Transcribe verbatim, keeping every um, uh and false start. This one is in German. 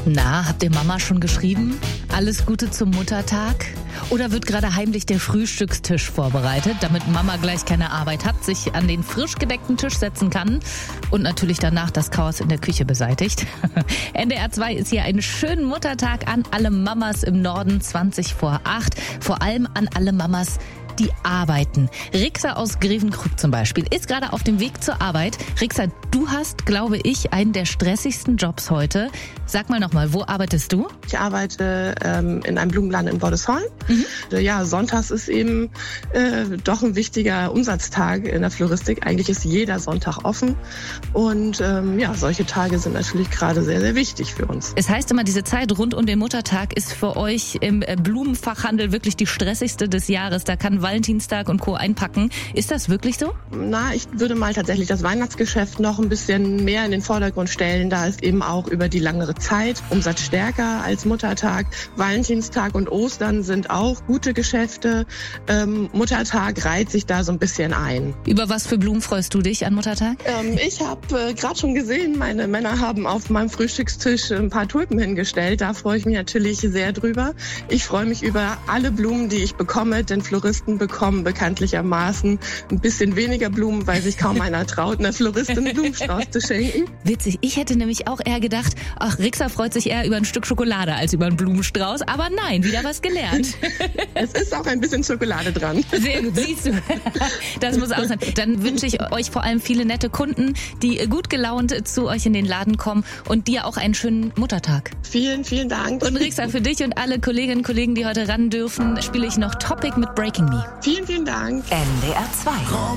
Na, habt ihr Mama schon geschrieben? Alles Gute zum Muttertag? Oder wird gerade heimlich der Frühstückstisch vorbereitet, damit Mama gleich keine Arbeit hat, sich an den frisch gedeckten Tisch setzen kann und natürlich danach das Chaos in der Küche beseitigt? N D R zwei ist hier einen schönen Muttertag an alle Mamas im Norden, zwanzig vor acht. Vor allem an alle Mamas, die arbeiten. Rixa aus Grevenkrug zum Beispiel ist gerade auf dem Weg zur Arbeit. Rixa, du hast, glaube ich, einen der stressigsten Jobs heute. Sag mal nochmal, wo arbeitest du? Ich arbeite ähm, in einem Blumenladen in Bordesholm. Mhm. Ja, sonntags ist eben äh, doch ein wichtiger Umsatztag in der Floristik. Eigentlich ist jeder Sonntag offen. Und ähm, ja, solche Tage sind natürlich gerade sehr, sehr wichtig für uns. Es heißt immer, diese Zeit rund um den Muttertag ist für euch im Blumenfachhandel wirklich die stressigste des Jahres. Da kann Valentinstag und Co. einpacken. Ist das wirklich so? Na, ich würde mal tatsächlich das Weihnachtsgeschäft noch ein bisschen mehr in den Vordergrund stellen. Da ist eben auch über die langere Zeit Umsatz stärker als Muttertag. Valentinstag und Ostern sind auch gute Geschäfte. Ähm, Muttertag reiht sich da so ein bisschen ein. Über was für Blumen freust du dich an Muttertag? Ähm, ich habe äh, gerade schon gesehen, meine Männer haben auf meinem Frühstückstisch ein paar Tulpen hingestellt. Da freue ich mich natürlich sehr drüber. Ich freue mich über alle Blumen, die ich bekomme, denn Floristen bekommen bekanntlichermaßen ein bisschen weniger Blumen, weil sich kaum einer traut, einer Floristin einen Blumenstrauß zu schenken. Witzig, ich hätte nämlich auch eher gedacht, ach, Rixa freut sich eher über ein Stück Schokolade als über einen Blumenstrauß, aber nein, wieder was gelernt. Es ist auch ein bisschen Schokolade dran. Sehr gut, siehst du. Das muss auch sein. Dann wünsche ich euch vor allem viele nette Kunden, die gut gelaunt zu euch in den Laden kommen und dir auch einen schönen Muttertag. Vielen, vielen Dank. Und Rixa, für dich und alle Kolleginnen und Kollegen, die heute ran dürfen, spiele ich noch Topic mit Breaking Me. Vielen, vielen Dank. N D R zwei.